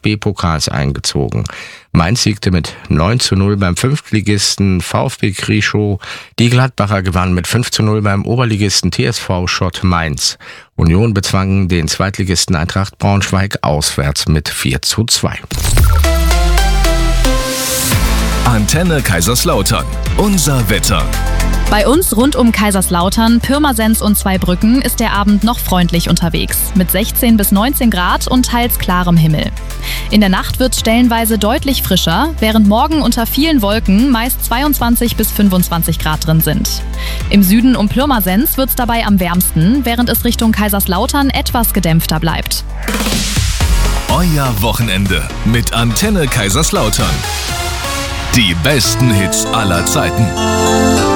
DFB-Pokals eingezogen. Mainz siegte mit 9:0 beim Fünftligisten VfB Krischow. Die Gladbacher gewannen mit 5:0 beim Oberligisten TSV Schott Mainz. Union bezwang den Zweitligisten Eintracht Braunschweig auswärts mit 4:2. Antenne Kaiserslautern. Unser Wetter. Bei uns rund um Kaiserslautern, Pirmasens und Zweibrücken ist der Abend noch freundlich unterwegs, mit 16 bis 19 Grad und teils klarem Himmel. In der Nacht wird stellenweise deutlich frischer, während morgen unter vielen Wolken meist 22 bis 25 Grad drin sind. Im Süden um Pirmasens wird es dabei am wärmsten, während es Richtung Kaiserslautern etwas gedämpfter bleibt. Euer Wochenende mit Antenne Kaiserslautern. Die besten Hits aller Zeiten.